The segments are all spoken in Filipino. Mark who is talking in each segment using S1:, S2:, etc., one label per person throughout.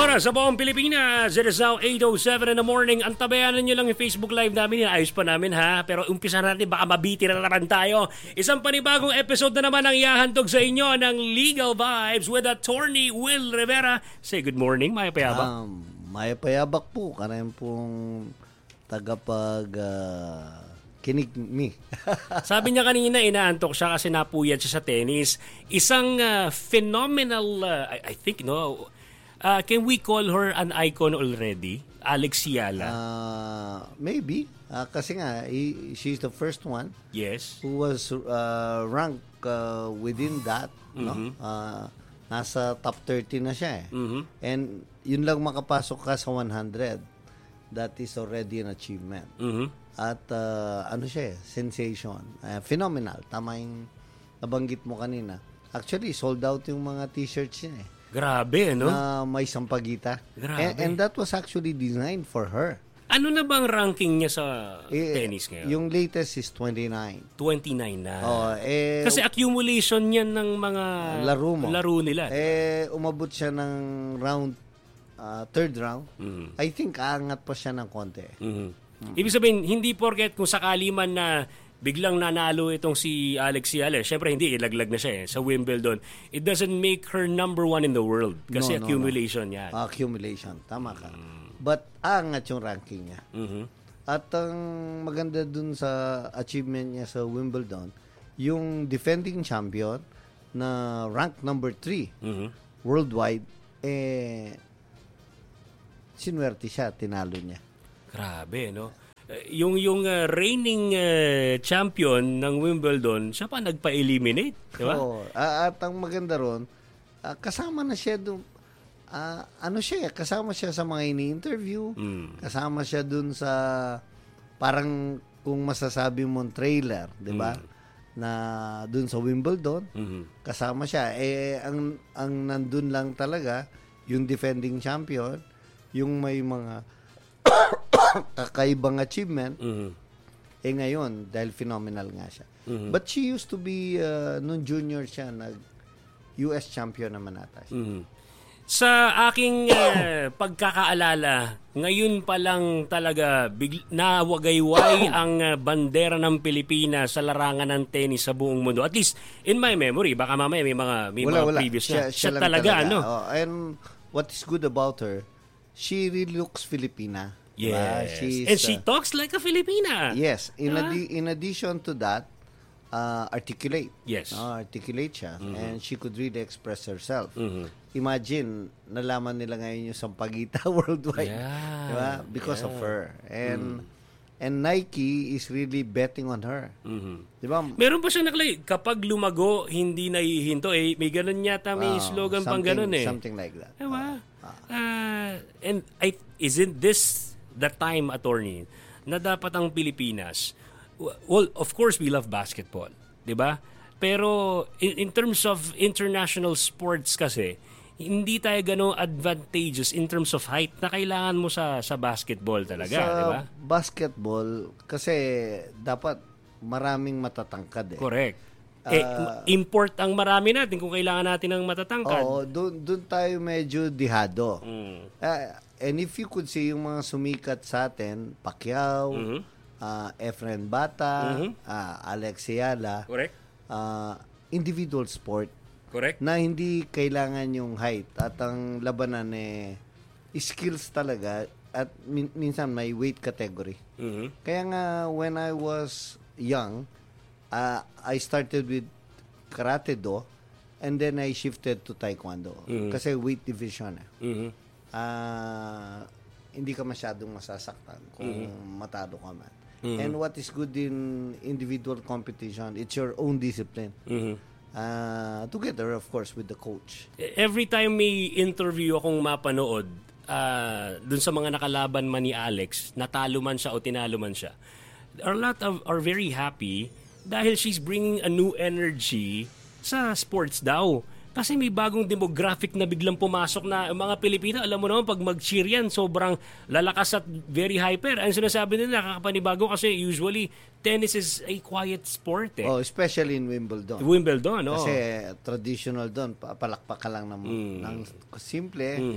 S1: oras sa buong Pilipinas. It is now 8:07 in the morning. Antabayanan nyo lang yung Facebook Live namin. Ayos pa namin ha. Pero umpisa natin, baka mabiti na naman tayo. Isang panibagong episode na naman ang ihahandog sa inyo ng Legal Vibes with Attorney Will Rivera. Say good morning, Maya Payabak.
S2: Maya Payabak po. Kanayan pong tagapag... kinig me.
S1: Sabi niya kanina, inaantok siya kasi napuyat siya sa tennis. Isang phenomenal, I think, no? Can we call her an icon already? Alex Ciala?
S2: Maybe. Kasi nga, she's the first one.
S1: Yes.
S2: Who was ranked within that. Mm-hmm. No? Nasa top 30 na siya eh. Mm-hmm. And yun lang makapasok ka sa 100. That is already an achievement. Mm-hmm. At ano siya eh, sensation. Phenomenal. Tama yung nabanggit mo kanina. Actually, sold out yung mga t-shirts niya eh.
S1: Grabe, no?
S2: Na may sampagita.
S1: Grabe.
S2: And that was actually designed for her.
S1: Ano na bang ranking niya sa tennis ngayon?
S2: Yung latest is 29.
S1: 29 na.
S2: Kasi
S1: accumulation yan ng mga laro nila.
S2: Umabot siya ng third round. Mm-hmm. I think aangat pa siya ng konti.
S1: Mm-hmm. Ibig sabihin, hindi porket kung sakali man na biglang nanalo itong si Alex Ciala. Siyempre, hindi. Ilaglag na siya sa Wimbledon. It doesn't make her number one in the world. Kasi accumulation yan.
S2: Accumulation. Tama ka. But, angat yung ranking niya. Mm-hmm. At ang maganda dun sa achievement niya sa Wimbledon, yung defending champion na rank number 3 worldwide, sinuwerte siya, tinalo niya.
S1: Grabe, no? Yung reigning champion ng Wimbledon, siya pa nagpa-eliminate, di ba?
S2: At ang maganda ron, kasama na siya doon. Kasama siya sa mga ini-interview. Kasama siya doon sa parang kung masasabi mong trailer, di ba? Na doon sa Wimbledon. Kasama siya. Ang nandun lang talaga, yung defending champion, yung may mga kakaibang achievement, ngayon, dahil phenomenal nga siya. But she used to be, nung junior siya, US champion naman ata siya.
S1: Sa aking pagkakaalala, ngayon pa lang talaga nawagayway ang bandera ng Pilipinas sa larangan ng tennis sa buong mundo. At least, in my memory, baka mamaya may mga previous na. Siya talaga, ano?
S2: And what is good about her, she really looks Filipina.
S1: Yes. And she talks like a Filipina.
S2: Yes. In addition to that, articulate.
S1: Yes.
S2: Articulate siya. And she could really express herself. Imagine, nalaman nila ngayon yung sampagita worldwide.
S1: Yeah.
S2: Diba? Because of her. And Nike is really betting on her. Diba?
S1: Meron pa siyang nakalagay, kapag lumago, hindi nahihinto. May ganun yata, may slogan pang ganun eh.
S2: Something like that.
S1: Diba? And isn't this the time, attorney, na dapat ang Pilipinas, well, of course, we love basketball, di ba? Pero in terms of international sports kasi, hindi tayo gano'ng advantageous in terms of height na kailangan mo sa basketball talaga, di ba?
S2: Sa basketball, kasi dapat maraming matatangkad eh.
S1: Correct. Import ang marami natin kung kailangan natin ng matatangkad.
S2: Oo, doon tayo medyo dihado. And if you could see yung mga sumikat sa atin, Pacquiao, Efren Bata, Alex Ciala,
S1: correct.
S2: Individual sport.
S1: Correct.
S2: Na hindi kailangan yung height. At ang labanan skills talaga at minsan may weight category. Kaya nga when I was young, I started with Karate Do and then I shifted to Taekwondo. Kasi weight division hindi ka masyadong masasaktan kung matalo ka man. And what is good in individual competition, it's your own discipline. Together, of course, with the coach.
S1: Every time may interview akong mapanood, dun sa mga nakalaban man ni Alex, natalo man siya o tinalo man siya, a lot are very happy dahil she's bringing a new energy sa sports daw. Kasi may bagong demographic na biglang pumasok na mga Pilipino, alam mo naman, pag mag-cheer yan, sobrang lalakas at very hyper. Ang sinasabi nila, nakakapanibago kasi usually tennis is a quiet sport eh.
S2: Oh, especially in Wimbledon.
S1: Wimbledon, oh.
S2: Kasi traditional doon, palakpak ka lang ng simple.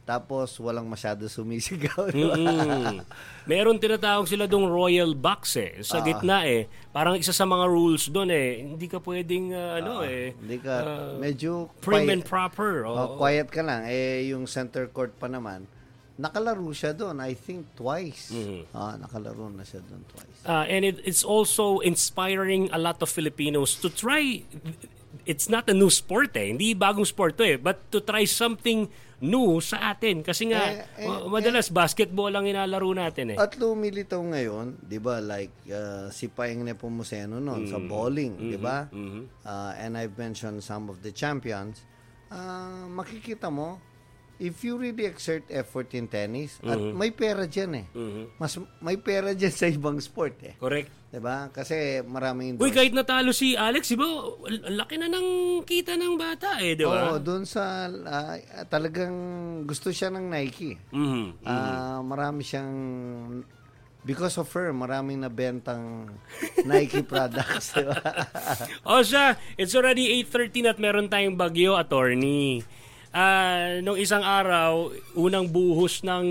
S2: tapos walang masyado sumisigaw. Diba?
S1: Meron tinatawag sila dong royal box sa gitna Parang isa sa mga rules doon hindi ka pwedeng
S2: hindi ka medyo
S1: prim and proper.
S2: Quiet ka lang. Yung center court pa naman, nakalaro siya doon, I think twice. Nakalaro na siya doon twice.
S1: And it's also inspiring a lot of Filipinos to try. It's not a new sport hindi bagong sport but to try something new sa atin kasi nga madalas basketball lang inalaro natin
S2: At lumilitaw ngayon, 'di ba, like si Paeng Nepomuceno noon sa bowling, 'di ba? And I've mentioned some of the champions. Makikita mo if you really exert effort in tennis, at may pera diyan mas may pera diyan sa ibang sport
S1: Correct.
S2: 'Di ba? Kasi maraming
S1: Uy, kahit natalo si Alex, diba, laki na ng kita ng bata di ba?
S2: Doon sa talagang gusto siya ng Nike. Marami siyang because of her, maraming nabentang Nike products, di ba?
S1: Siya, it's already 8:13 at meron tayong bagyo, attorney. Nung isang araw, unang buhos ng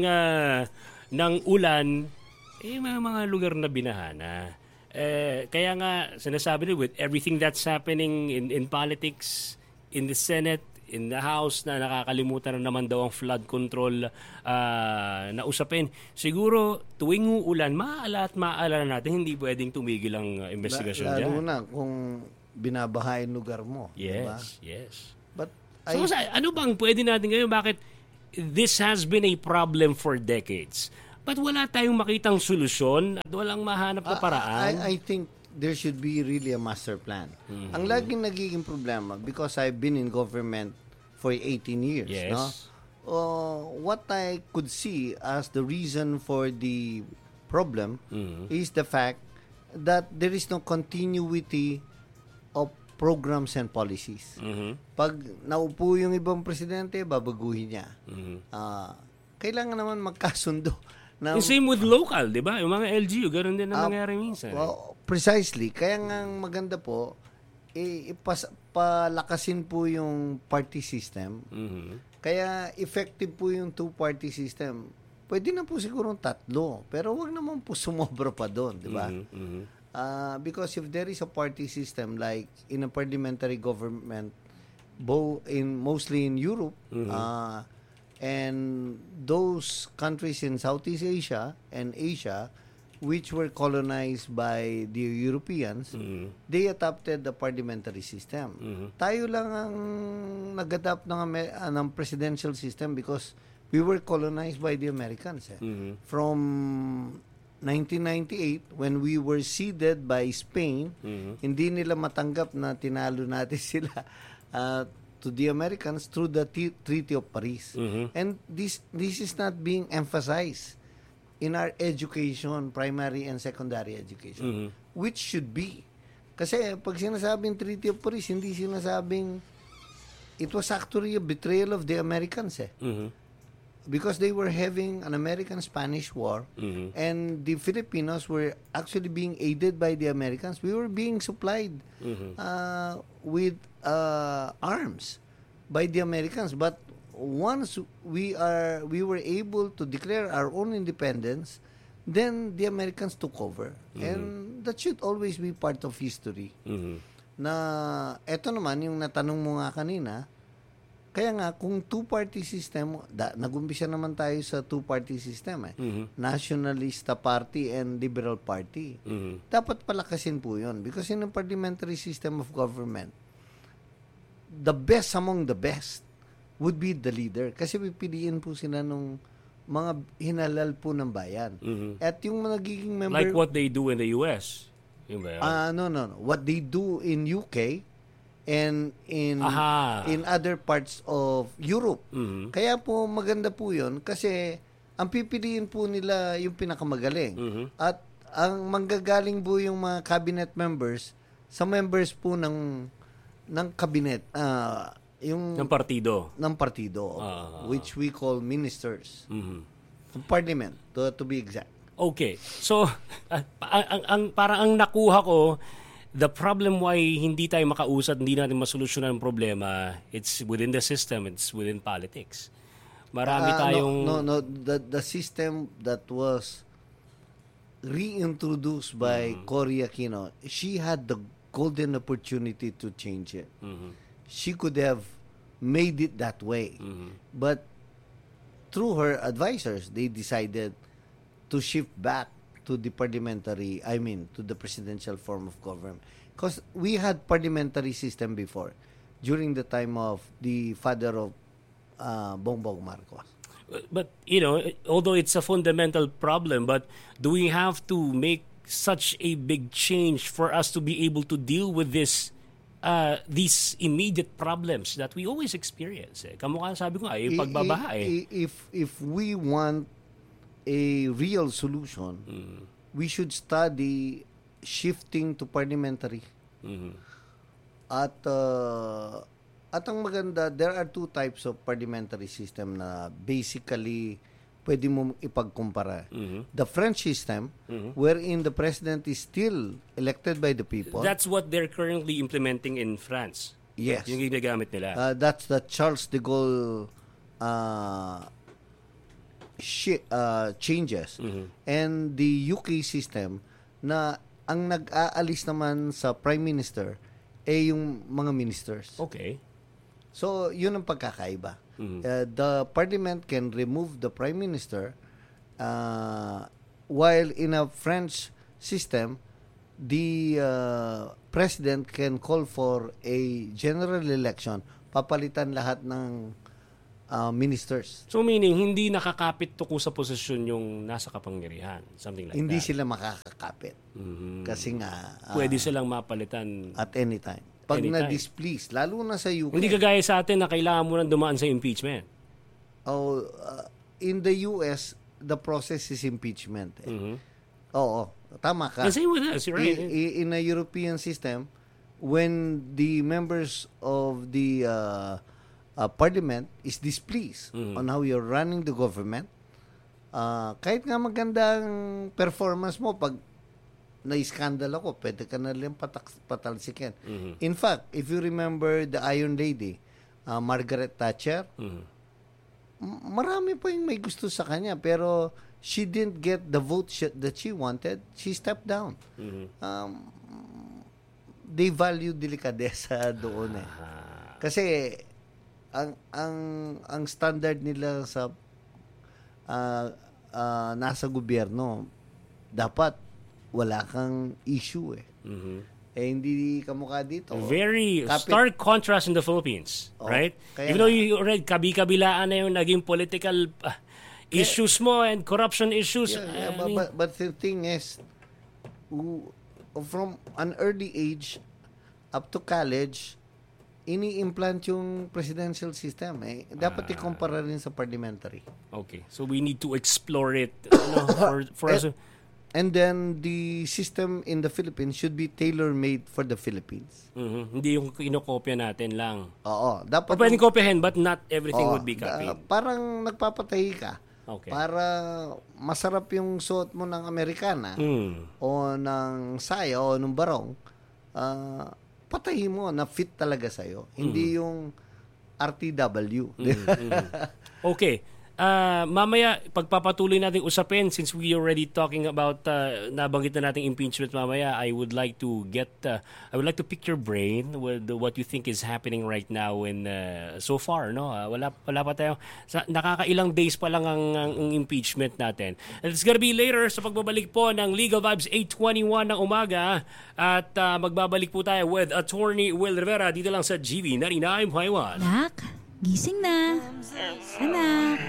S1: ulan, may mga lugar na binahana. Kaya nga, sinasabi nyo, with everything that's happening in politics, in the Senate, in the House, na nakakalimutan na naman daw ang flood control na usapin. Siguro, tuwing uulan, maaalala natin, hindi pwedeng tumigil ang investigasyon dyan.
S2: Lalo na kung binabaha yung lugar mo.
S1: Yes,
S2: diba?
S1: yes.
S2: But
S1: ano bang pwede natin ngayon? Bakit this has been a problem for decades? But wala tayong makitang solusyon at walang mahanap na paraan?
S2: I think there should be really a master plan. Ang laging nagiging problema, because I've been in government for 18 years,
S1: yes.
S2: What I could see as the reason for the problem is the fact that there is no continuity of programs and policies. Pag naupo yung ibang presidente, babaguhin niya. Kailangan naman magkasundo.
S1: Same with local, di ba? Yung mga LGU, ganoon din ang nangyari minsan.
S2: Precisely. Kaya nga maganda po, palakasin po yung party system. Kaya effective po yung two-party system. Pwede na po siguro 3, pero wag naman po sumobra pa doon, di ba? Because if there is a party system like in a parliamentary government, mostly in Europe, and those countries in Southeast Asia and Asia which were colonized by the Europeans, they adopted the parliamentary system. Tayo lang ang nag-adapt ng presidential system because we were colonized by the Americans. From 1998, when we were ceded by Spain, hindi nila matanggap na tinalo natin sila to the Americans through the Treaty of Paris. And this is not being emphasized in our education, primary and secondary education, which should be. Kasi pag sinasabing Treaty of Paris, hindi sinasabing it was actually a betrayal of the Americans because they were having an American-Spanish war and the Filipinos were actually being aided by the Americans. We were being supplied with arms by the Americans, but once we were able to declare our own independence, then the Americans took over. And that should always be part of history. Na eto naman yung natanong mo nga kanina, kaya nga kung two-party system, nag-umpisa naman tayo sa two-party system Nationalista Party and Liberal Party. Dapat palakasin po yun because in a parliamentary system of government, the best among the best would be the leader. Kasi pipiliin po sila nung mga hinalal po ng bayan. At yung nagiging member...
S1: Like what they do in the US. Yung ba yun?
S2: No. What they do in UK and in other parts of Europe. Kaya po maganda po yun kasi ang pipiliin po nila yung pinakamagaling. At ang manggagaling po yung mga cabinet members sa members po ng cabinet, yung
S1: ng partido,
S2: which we call ministers of parliament, to be exact.
S1: Okay. So, parang ang nakuha ko, the problem why hindi tayo makausad, hindi natin masolusyonan ang problema, it's within the system, it's within politics. Marami tayong...
S2: No. The system that was reintroduced by Cory Aquino, she had the golden opportunity to change it. She could have made it that way. But through her advisors, they decided to shift back to the to the presidential form of government. Because we had parliamentary system before, during the time of the father of Bongbong Marcos.
S1: But, although it's a fundamental problem, but do we have to make such a big change for us to be able to deal with these immediate problems that we always experience? Kamukha sabi ko yung pagbabaha.
S2: If we want a real solution, we should study shifting to parliamentary. At ang maganda, there are two types of parliamentary system na basically pwede mo ipagkumpara. The French system, wherein the president is still elected by the people.
S1: That's what they're currently implementing in France.
S2: Yes.
S1: Yung ginagamit nila.
S2: That's the Charles de Gaulle changes. And the UK system na ang nag-aalis naman sa prime minister yung mga ministers.
S1: Okay.
S2: So, yun ang pagkakaiba. The parliament can remove the prime minister while in a French system, the president can call for a general election, papalitan lahat ng ministers.
S1: So meaning, hindi nakakapit tuko sa posisyon yung nasa kapangyarihan. Something like
S2: Hindi
S1: that.
S2: sila makakakapit. Kasi nga...
S1: pwede silang mapalitan.
S2: At any time. Pag
S1: Anytime.
S2: na-displease, lalo na sa UK.
S1: Hindi kagaya sa atin na kailangan mo nang dumaan sa impeachment.
S2: In the US, the process is impeachment. Oo, tama ka.
S1: The same with us, you're right.
S2: In a European system, when the members of the parliament is displeased on how you're running the government, kahit nga magandang performance mo, pag na-scandal ako, pwede ka na lang patalsikin. In fact, if you remember the Iron Lady, Margaret Thatcher, marami pa yung may gusto sa kanya, pero she didn't get the vote that she wanted. She stepped down. They value delikadesa doon eh. Kasi ang standard nila sa nasa gobyerno, dapat wala kang issue eh. Hindi kamukha dito.
S1: Very stark contrast in the Philippines, right? Even though you already kabi-kabilaan na yung naging political issues mo and corruption issues.
S2: But the thing is, from an early age up to college, ini-implant yung presidential system eh. Dapat ikumpara rin sa parliamentary.
S1: Okay. So we need to explore it for us.
S2: And then the system in the Philippines should be tailor-made for the Philippines.
S1: Hindi yung kinokopya natin lang.
S2: Oo. Dapat
S1: pwedeng kopyahin, but not everything would be copied.
S2: Parang nagpapatahi ka.
S1: Okay.
S2: Para masarap yung suot mo ng Amerikana o ng saya o ng barong, patahi mo na fit talaga sa'yo. Hindi yung RTW.
S1: Okay. Mamaya, pagpapatuloy natin usapin, since we already talking about, nabanggit na natin impeachment mamaya, I would like to pick your brain with what you think is happening right now in, so far, no? Wala pa tayo, nakakailang days pa lang ang impeachment natin. And it's gonna be later sa pagbabalik po ng Legal Vibes 8:21 ng umaga, at magbabalik po tayo with Attorney Will Rivera dito lang sa GV 99.1.
S3: Nak, gising na. Anak.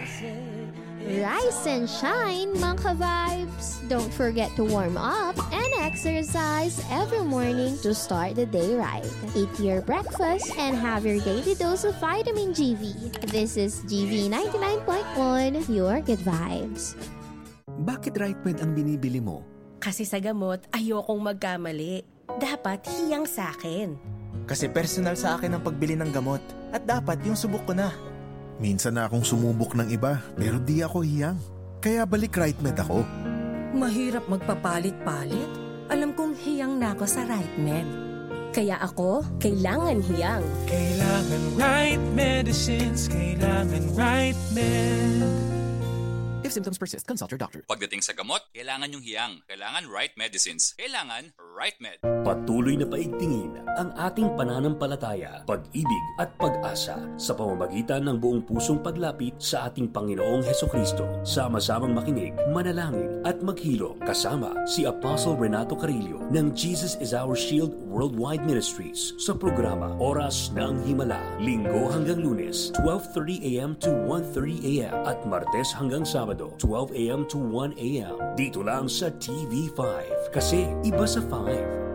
S4: Rise and shine, mga ka-vibes! Don't forget to warm up and exercise every morning to start the day right. Eat your breakfast and have your daily dose of vitamin GV. This is GV 99.1, your good vibes.
S5: Bakit Right Med ang binibili mo?
S6: Kasi sa gamot, ayokong magkamali. Dapat hiyang sa akin.
S5: Kasi personal sa akin ang pagbili ng gamot. At dapat yung subok ko na.
S7: Minsan na akong sumubok ng iba, pero di ako hiyang. Kaya balik Right Med ako.
S6: Mahirap magpapalit-palit. Alam kong hiyang na ako sa Right Med. Kaya ako, kailangan hiyang.
S8: Kailangan right medicines, kailangan right med.
S5: If symptoms persist, consult your doctor.
S9: Pagdating sa gamot, kailangan yung hiyang. Kailangan right medicines. Kailangan right med.
S1: Patuloy na paigtingin ang ating pananampalataya, pag-ibig at pag-asa sa pamamagitan ng buong pusong paglapit sa ating Panginoong Hesukristo. Sama-samang makinig, manalangin at maghilom kasama si Apostle Renato Carillo ng Jesus is Our Shield Worldwide Ministries sa programa Oras ng Himala. Linggo hanggang Lunes, 12:30 a.m. to 1:30 a.m. at Martes hanggang Sabado, 12 a.m. to 1 a.m. Dito lang sa TV5 kasi iba sa 5.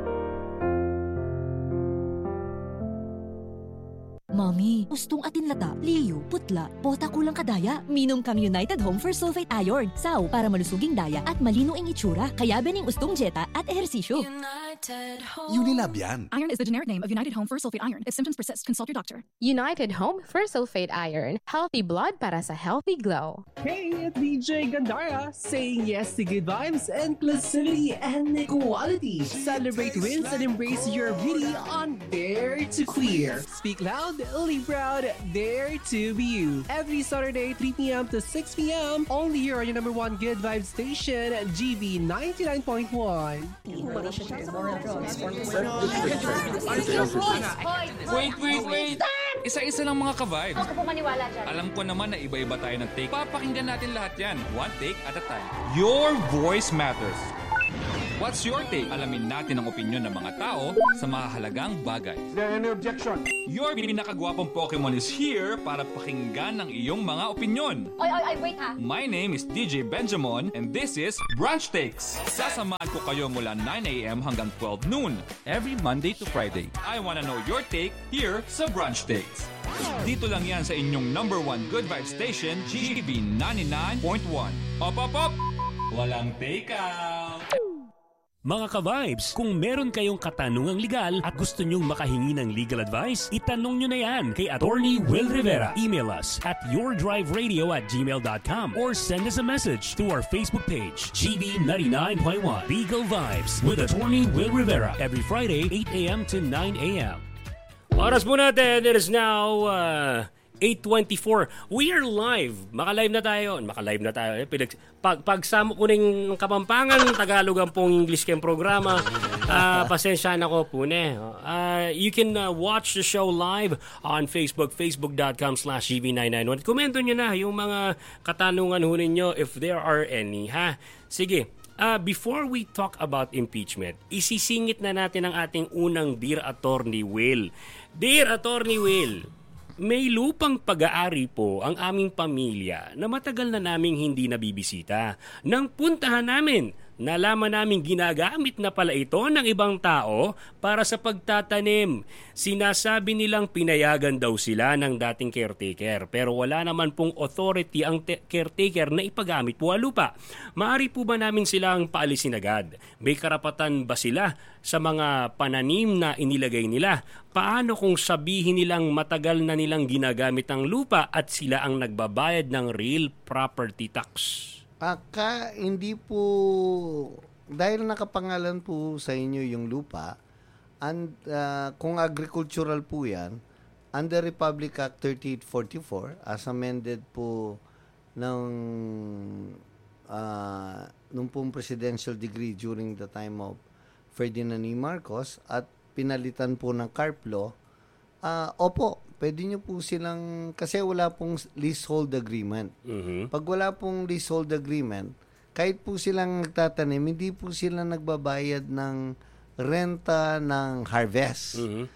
S3: Mami, gustong atin lata, liyo, putla, pota kulang kadaya. Minom kang United Home for Sulfate Iron. Saw para malusuging daya at malino ang itsura. Kaya bening ustong jeta at ehersisyo.
S7: Unilab yan.
S10: Iron is the generic name of United Home for Sulfate Iron. If symptoms persist, consult your doctor.
S11: United Home for Sulfate Iron. Healthy blood para sa healthy glow.
S12: Hey, it's DJ Gandara saying yes to good vibes, inclusivity, and equality. Celebrate wins and embrace your beauty on Dare to Queer. Speak loud, live proud, dare to be you. Every Saturday, 3 p.m. to 6 p.m. Only here on your number one good vibe station, GB 99.1.
S9: Wait! Isa-isa lang mga ka-vibe.
S13: Huwag ka po maniwala dyan.
S9: Alam ko naman na iba-iba tayo ng take. Papakinggan natin lahat yan. One take at a time. Your voice matters. What's your take? Alamin natin ang opinyon ng mga tao sa mahalagang bagay.
S14: Is there any objection?
S9: Your pinakagwapong Pokemon is here para pakinggan ang iyong mga opinyon.
S13: Oy, wait ha.
S9: My name is DJ Benjamin and this is Brunch Takes. Sasamahan ko kayo mula 9 a.m. hanggang 12 noon. Every Monday to Friday. I wanna know your take here sa Brunch Takes. Dito lang yan sa inyong number one good vibe station, GB 99.1. Op! Walang take out!
S1: Mga ka-vibes, kung meron kayong katanungang legal at gusto nyong makahingi ng legal advice, itanong nyo na yan kay Attorney Will Rivera. Email us at yourdriveradio@gmail.com or send us a message to our Facebook page, GB99.1 Legal Vibes with Attorney Will Rivera every Friday, 8 a.m. to 9 a.m. Oras po natin, it is now 8:24. We are live. Makalive na tayo. Pagsamo ko ng Kapampangan, Tagalog ang pong English kem programa. Pasensya na ko po ne. You can watch the show live on Facebook, facebook.com/gv991. Komento nyo na yung mga katanungan ho ninyo if there are any. Ha? Sige. Before we talk about impeachment, isisingit na natin ang ating unang Dear Attorney Will. Dear Attorney Will, may lupang pag-aari po ang aming pamilya na matagal na naming hindi nabibisita. Nang puntahan namin, nalaman namin ginagamit na pala ito ng ibang tao para sa pagtatanim. Sinasabi nilang pinayagan daw sila ng dating caretaker pero wala naman pong authority ang caretaker na ipagamit po ang lupa. Maari po ba namin silang paalisin agad? May karapatan ba sila sa mga pananim na inilagay nila? Paano kung sabihin nilang matagal na nilang ginagamit ang lupa at sila ang nagbabayad ng real property tax?
S2: Hindi po, dahil nakapangalan po sa inyo yung lupa, and kung agricultural po yan, under Republic Act 3844, as amended po nung pong presidential decree during the time of Ferdinand E. Marcos at pinalitan po ng CARP law, opo, pwede nyo po silang, kasi wala pong leasehold agreement. Mm-hmm. Pag wala pong leasehold agreement, kahit po silang nagtatanim, hindi po sila nagbabayad ng renta ng harvest. Mm-hmm.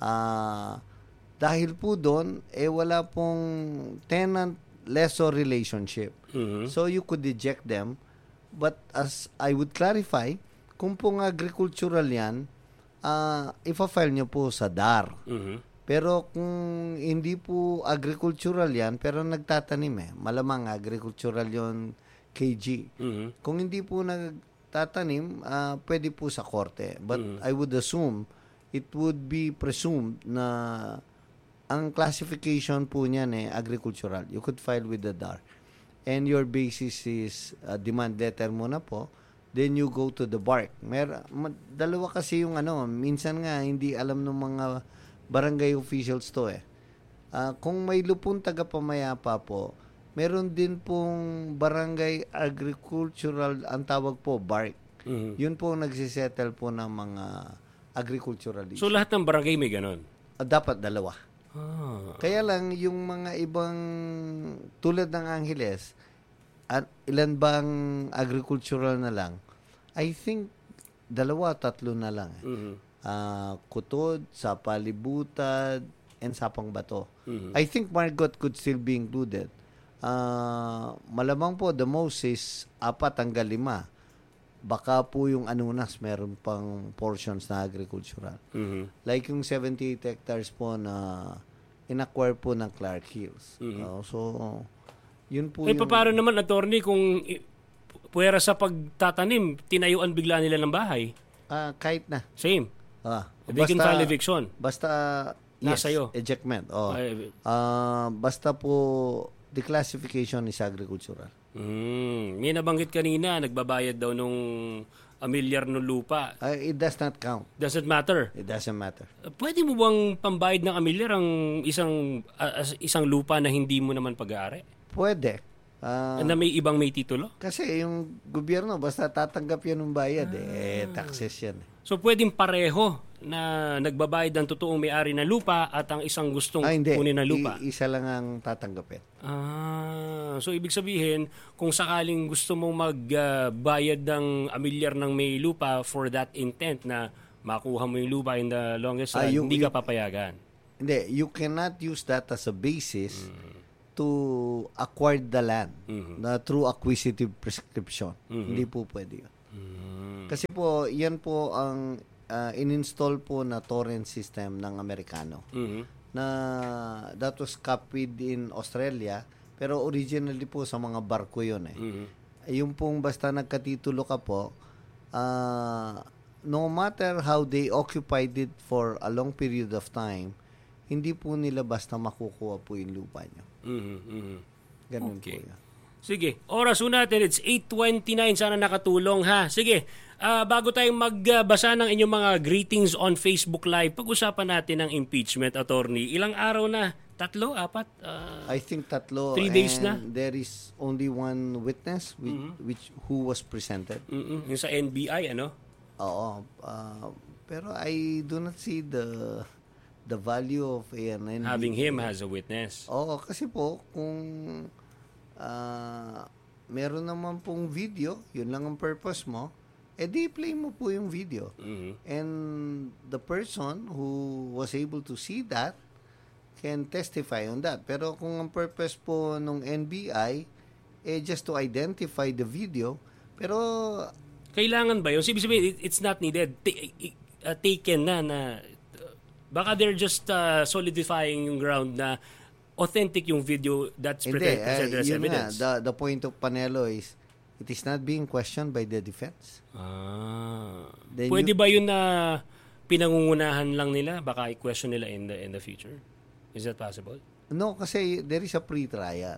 S2: Dahil po doon, wala pong tenant-lessor relationship. Mm-hmm. So you could eject them. But as I would clarify, kung pong agricultural yan, ipa-file nyo po sa DAR. Mm-hmm. Pero kung hindi po agricultural yan, pero nagtatanim malamang agricultural yon KG. Mm-hmm. Kung hindi po nagtatanim, pwede po sa korte. But I would assume, it would be presumed na ang classification po niyan agricultural. You could file with the DAR. And your basis is demand letter muna po then you go to the bark. Dalawa kasi yung minsan nga hindi alam ng mga barangay officials to eh. Kung may lupong tagapamayapa po, meron din pong barangay agricultural, ang tawag po, bark. Yun po nagsisettle po ng mga agricultural issues.
S1: So lahat ng barangay may ganon?
S2: Dapat dalawa. Kaya lang yung mga ibang tulad ng Angeles, at ilan bang agricultural na lang? I think 2-3 na lang. Kutod, Sapalibutan, and Sapang Bato. I think Margot could still be included. Malamang po the most is 4 hanggang 5. Baka po yung Anunas meron pang portions na agricultural. Like yung 78 hectares po na in-acquire po ng Clark Hills. So, yun po yung...
S1: paano naman, attorney, kung puwera sa pagtatanim, tinayuan bigla nila ng bahay?
S2: Kahit na.
S1: Same. They can file eviction.
S2: Basta,
S1: nasa iyo.
S2: Ejectment. Basta po, declassification is agricultural.
S1: May nabanggit kanina, nagbabayad daw nung amilyar ng lupa.
S2: It does not count.
S1: Doesn't matter?
S2: It doesn't matter.
S1: Pwede mo bang pambayad ng amilyar ang isang lupa na hindi mo naman pag-aari?
S2: Pwede.
S1: Na may ibang may titulo?
S2: Kasi yung gobyerno, basta tatanggap yan ng bayad. Taxes yan.
S1: So pwedeng pareho na nagbabayad ng totoong may-ari ng lupa at ang isang gustong kunin na lupa?
S2: Isa lang ang tatanggapin.
S1: So ibig sabihin, kung sakaling gusto mong magbayad ng amilyar ng may lupa for that intent na makuha mo yung lupa in the longest run, hindi ka papayagan?
S2: Hindi. You cannot use that as a basis to acquire the land na through acquisitive prescription. Hindi po pwede yun. Kasi po, yan po ang in-install po na torrent system ng Amerikano. Na that was copied in Australia, pero originally po sa mga barko yun eh. Yung pong basta nagkatitulo ka po, no matter how they occupied it for a long period of time, hindi po nila basta makukuha po yung lupa nyo. Ganun po yan.
S1: Sige, oras natin, it's 8:29, sana nakatulong ha. Sige, bago tayong magbasa ng inyong mga greetings on Facebook Live, pag-usapan natin ang impeachment, attorney. Ilang araw na? 3, 4?
S2: I think 3.
S1: 3 days na?
S2: There is only one witness who was presented.
S1: Yung sa NBI, ano?
S2: Oo. Pero I do not see the value of ANN.
S1: Having him as a witness.
S2: Oo, kasi po, kung meron naman pong video, yun lang ang purpose mo, di play mo po yung video. And the person who was able to see that can testify on that. Pero kung ang purpose po nung NBI, just to identify the video, pero...
S1: Kailangan ba yun? Sabihin, it's not needed. Taken na baka they're just solidifying yung ground na authentic yung video that's presented as evidence.
S2: The point of Panelo is it is not being questioned by the defense.
S1: Pwede ba yun na pinangungunahan lang nila? Baka i-question nila in the future? Is that possible?
S2: No, kasi there is a pre-trial.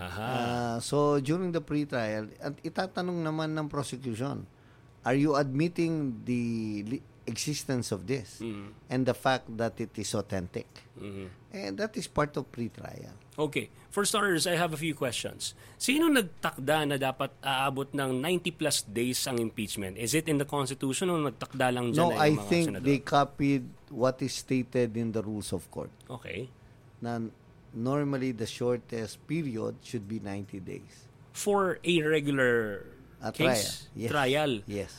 S2: So during the pre-trial, at itatanong naman ng prosecution, are you admitting the existence of this and the fact that it is authentic? And that is part of pre-trial.
S1: Okay. For starters, I have a few questions. Sino nagtakda na dapat aabot ng 90 plus days ang impeachment? Is it in the Constitution o nagtakda lang dyan?
S2: No, I think they copied what is stated in the rules of court.
S1: Okay.
S2: Na normally the shortest period should be 90 days.
S1: For a regular case? Trial?
S2: Yes.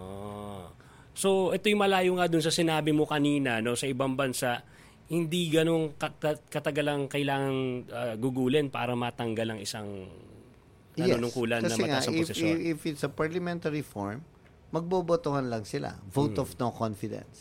S1: So, ito yung malayo nga dun sa sinabi mo kanina, no, sa ibang bansa, hindi ganong katagalang kailangang gugulin para matanggal ang isang nanunungkulan na mataas ang posisyon.
S2: If it's a parliamentary form, magbobotohan lang sila. Vote of no confidence.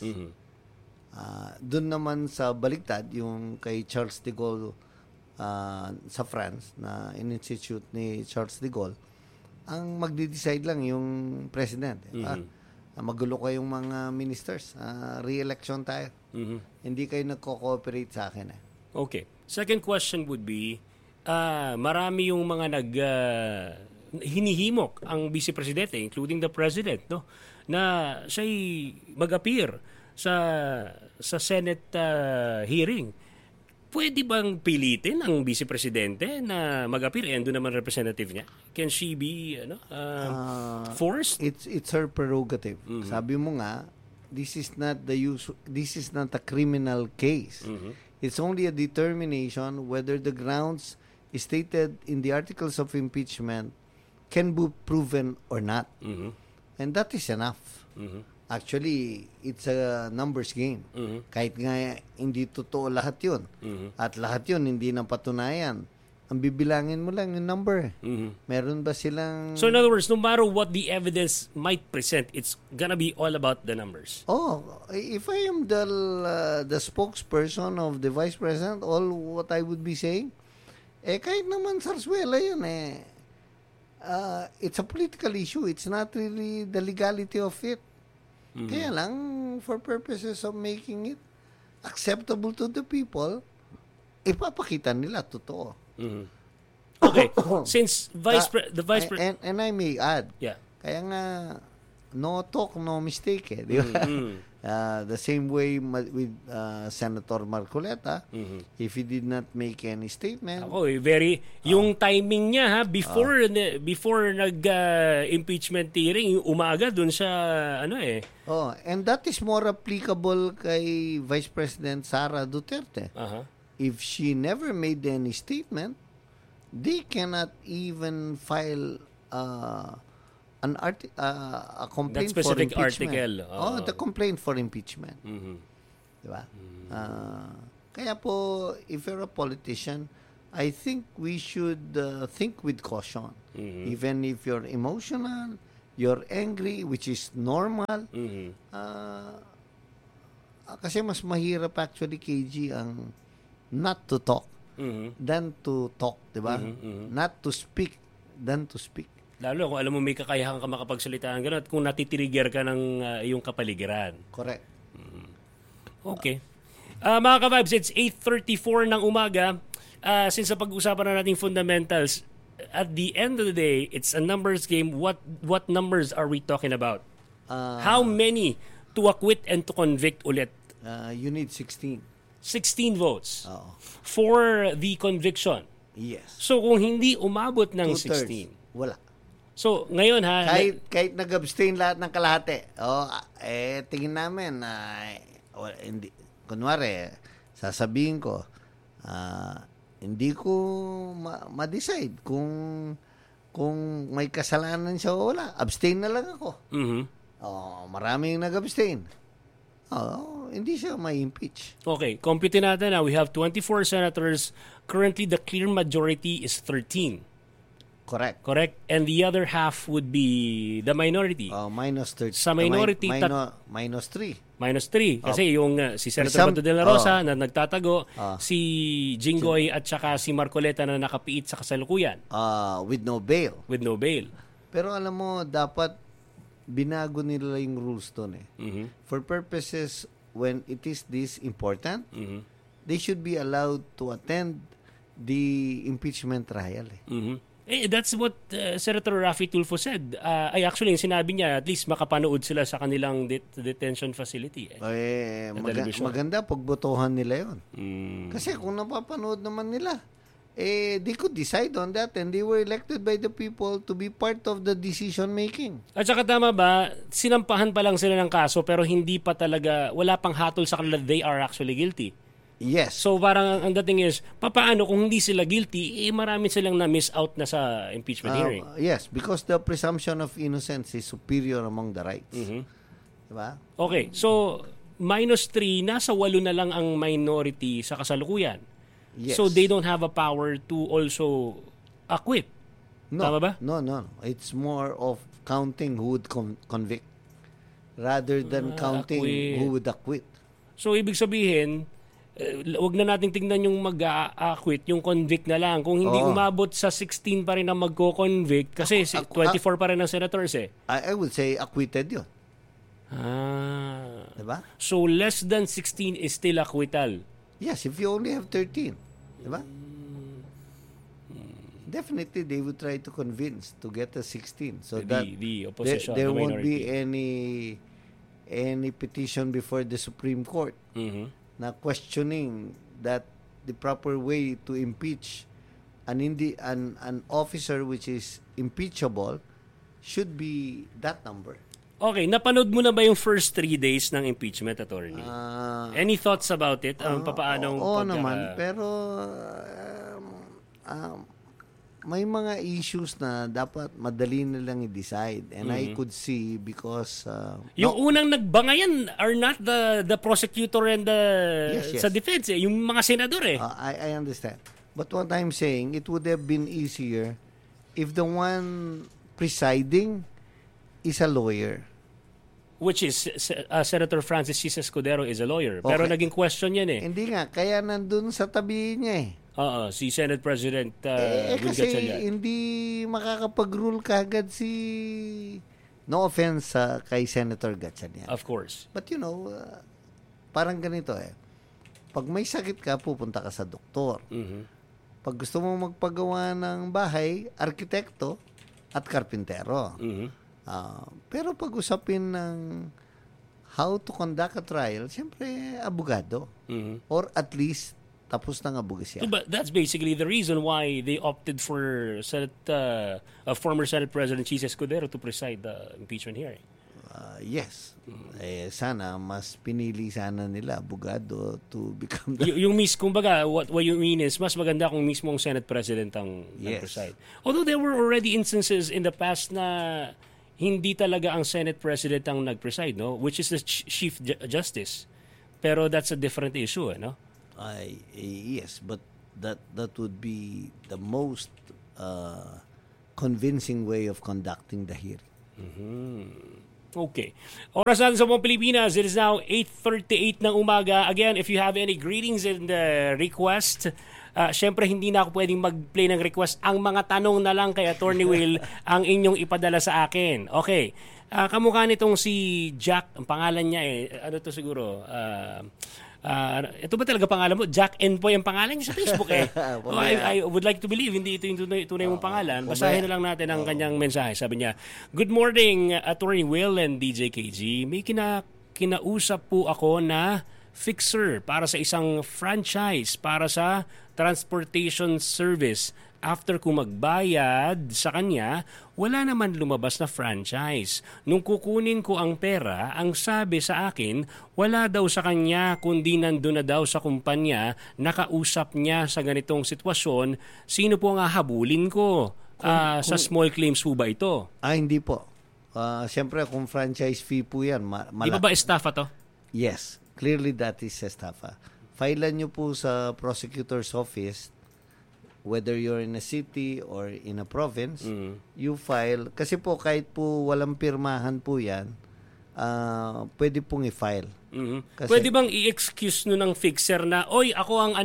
S2: Doon naman sa baliktad, yung kay Charles de Gaulle sa France, na in-institute ni Charles de Gaulle, ang magde-decide lang yung president. Magulo kayong mga ministers. Re-election tayo. Hindi kayo nagko-cooperate sa akin.
S1: Okay. Second question would be, marami yung mga hinihimok ang Vice Presidente, including the President, no, na siya'y mag-appear sa Senate hearing. Pwede bang pilitin ang Vice Presidente na mag-appear? And doon naman representative niya. Can she be forced?
S2: It's her prerogative. Sabi mo nga, this is not a criminal case. It's only a determination whether the grounds stated in the articles of impeachment can be proven or not. And that is enough. Actually, it's a numbers game. Kahit nga hindi totoo lahat yun. At lahat yun hindi napatunayan. Ang bibilangin mo lang yung number. Meron ba silang...
S1: So in other words, no matter what the evidence might present, it's gonna be all about the numbers.
S2: Oh, if I am the spokesperson of the Vice President, all what I would be saying, kahit naman Zarzuela yun it's a political issue. It's not really the legality of it. Kaya lang, for purposes of making it acceptable to the people, ipapakita nila totoo.
S1: Okay, since the Vice President...
S2: And I may add, kaya nga, no talk, no mistake di ba? The same way with Senator Marcoleta, if he did not make any statement.
S1: Yung timing niya before nag-impeachment hearing, umaga dun sa
S2: and that is more applicable kay Vice President Sara Duterte. If she never made any statement, they cannot even file a complaint for impeachment. The complaint for impeachment. Diba? Kaya po, if you're a politician, I think we should think with caution. Even if you're emotional, you're angry, which is normal. Kasi mas mahirap actually, KG, ang not to talk than to talk, diba? Not to speak than to speak.
S1: Lalo kung alam mo may kakayahan ka makapagsalita ng gano'n at kung natitrigger ka ng iyong kapaligiran.
S2: Correct.
S1: Okay. Mga ka-vibes, it's 8:34 ng umaga. Since sa pag-usapan na natin fundamentals, at the end of the day, it's a numbers game. What numbers are we talking about? How many to acquit and to convict ulit?
S2: You need 16.
S1: 16 votes for the conviction.
S2: Yes.
S1: So kung hindi umabot ng 16,
S2: wala.
S1: So ngayon
S2: kahit nag-abstain lahat ng kalahati. Tingin namin hindi, kunwari sasabihin ko hindi ko ma-decide kung may kasalanan siya o wala. Abstain na lang ako. Maraming nag-abstain. Hindi siya ma-impeach.
S1: Okay, compute natin na we have 24 senators. Currently, the clear majority is 13.
S2: Correct.
S1: And the other half would be the minority.
S2: Minus 30.
S1: Sa minority,
S2: minus 3.
S1: Minus 3. Kasi yung si Senator Bato de la Rosa na nagtatago, si Jinggoy at saka si Marcoleta na nakapiit sa kasalukuyan.
S2: With no bail. Pero alam mo, dapat binago nila yung rules doon For purposes when it is this important, they should be allowed to attend the impeachment trial.
S1: That's what Senator Raffy Tulfo said. Actually, yung sinabi niya, at least makapanood sila sa kanilang detention facility.
S2: Maganda pagbotohan nila yun. Kasi kung napapanood naman nila, they could decide on that and they were elected by the people to be part of the decision making. At
S1: saka tama ba, sinampahan pa lang sila ng kaso pero hindi pa talaga, wala pang hatol sa kanila, they are actually guilty.
S2: Yes.
S1: So parang ang dating is, papaano kung hindi sila guilty, marami silang na-miss out na sa impeachment hearing.
S2: Yes, because the presumption of innocence is superior among the rights. Diba?
S1: Okay, so minus 3, nasa 8 na lang ang minority sa kasalukuyan.
S2: Yes.
S1: So they don't have a power to also acquit. Tama ba?
S2: No. It's more of counting who would convict rather than counting who would acquit.
S1: So ibig sabihin, wag na nating tingnan yung mag-acquit, yung convict na lang. Kung hindi umabot sa 16 pa rin ang magko-convict, kasi 24 pa rin ang senators
S2: I would say acquitted yun.
S1: Diba? So less than 16 is still acquittal.
S2: Yes, if you only have 13. Diba? definitely they would try to convince to get a 16. So
S1: the
S2: that
S1: opposition,
S2: there
S1: the
S2: won't be
S1: minority.
S2: any petition before the Supreme Court na questioning that the proper way to impeach an officer which is impeachable should be that number.
S1: Okay, napanood mo na ba yung first 3 days ng impeachment, attorney? Any thoughts about it?
S2: Oo naman, pero may mga issues na dapat madali nilang i-decide. And I could see because...
S1: yung unang nagbangayan are not the prosecutor and the
S2: Yes.
S1: sa defense, yung mga senador eh.
S2: I understand. But what I'm saying, it would have been easier if the one presiding is a lawyer.
S1: Which is, Senator Francis C. Escudero is a lawyer. Pero naging question yan eh.
S2: Hindi nga, kaya nandun sa tabi niya eh.
S1: Si Senate President Will
S2: kasi
S1: Gatchalian.
S2: hindi makakapag-rule kagad si... No offense kay Senator Gatchalian.
S1: Of course.
S2: But you know, parang ganito eh. Pag may sakit ka, pupunta ka sa doktor. Pag gusto mo magpagawa ng bahay, arkitekto at karpintero. Pero pag usapin ng how to conduct a trial, siyempre, abogado. Or at least, tapos ng abogasya.
S1: So, but that's basically the reason why they opted for former Senate President Chis Escudero to preside the impeachment hearing.
S2: Yes. Sana, mas pinili sana nila abogado to become
S1: yung kumbaga, what you mean is, mas maganda kung mismo ang Senate President ang preside. Although there were already instances in the past na hindi talaga ang Senate President ang nag-preside, no? Which is the Chief Justice. Pero that's a different issue, no?
S2: Yes, but that would be the most convincing way of conducting the hearing.
S1: Okay. Oras natin sa buong Pilipinas. It is now 8:38 ng umaga. Again, if you have any greetings and request, syempre hindi na ako pwedeng mag-play ng request. Ang mga tanong na lang kay Attorney Will ang inyong ipadala sa akin. Okay. Kamukha nitong si Jack, ang pangalan niya ano to siguro? Ito ba talaga pangalan mo? Jack Enpoy ang pangalan niya sa Facebook eh. I would like to believe hindi ito yung tunay mong pangalan. Basahin na lang natin ang kanyang mensahe. Sabi niya, "Good morning, Attorney Will and DJ KG. May kinausap po ako na fixer para sa isang franchise para sa transportation service. After ko magbayad sa kanya, wala naman lumabas na franchise. Nung kukunin ko ang pera, ang sabi sa akin, wala daw sa kanya kundi nandun na daw sa kumpanya, nakausap niya sa ganitong sitwasyon, sino po ang hahabulin ko? Sa small claims po ba ito?
S2: Hindi po. Siyempre, kung franchise fee po yan,
S1: Di ba estafa to?
S2: Yes, clearly that is estafa. Filean nyo po sa prosecutor's office, whether you're in a city or in a province, you file. Kasi po, kahit po walang pirmahan po yan, pwede pong i-file. Kasi,
S1: pwede bang i-excuse no ng fixer na, oy, ako ang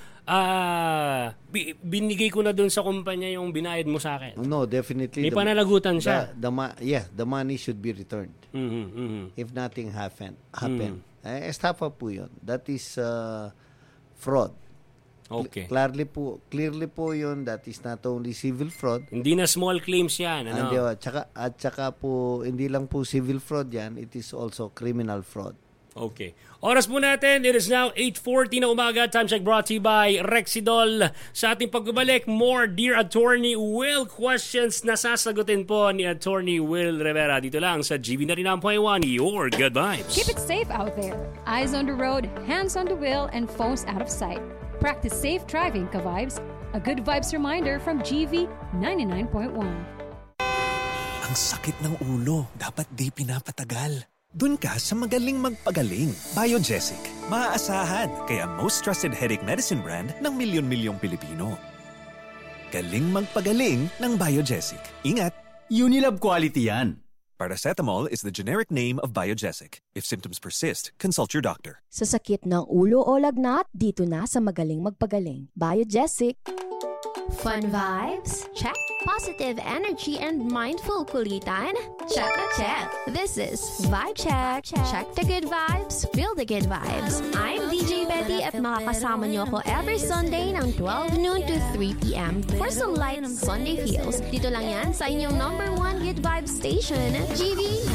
S1: binigay ko na dun sa kumpanya yung binayad mo sa akin?
S2: No, definitely.
S1: May pananagutan siya.
S2: The money should be returned. If nothing happened. Estafa po yun. That is fraud.
S1: Okay.
S2: Clearly po yun, that is not only civil fraud.
S1: Hindi na small claims yan. Ano?
S2: At saka po, hindi lang po civil fraud yan, it is also criminal fraud.
S1: Okay. Oras po natin, it is now 8:40 na umaga. Time check brought to you by Rexidol. Sa ating pagbabalik, more Dear Attorney Will questions na sasagutin po ni Attorney Will Rivera. Dito lang sa GB 99.1, your good vibes.
S13: Keep it safe out there. Eyes on the road, hands on the wheel, and phones out of sight. Practice safe driving, ka-vibes. A good vibes reminder from GV 99.1.
S14: Ang sakit ng ulo, dapat di pinapatagal. Dun ka sa magaling magpagaling. Biogesic. Maaasahan, kaya most trusted headache medicine brand ng milyon-milyong Pilipino. Galing magpagaling ng Biogesic. Ingat!
S15: Unilab quality yan.
S14: Paracetamol is the generic name of Biogesic. If symptoms persist, consult your doctor.
S16: Sa sakit ng ulo o lagnat, dito na sa magaling magpagaling. Biogesic.
S4: Fun vibes? Check. positive energy and mindful kulitan? Check na check. This is Vibe Check. Check the good vibes, feel the good vibes. I'm DJ Betty at makakasama niyo ako every Sunday ng 12 noon to 3 p.m. for some light Sunday feels. Dito lang yan sa inyong #1 good vibe station, GV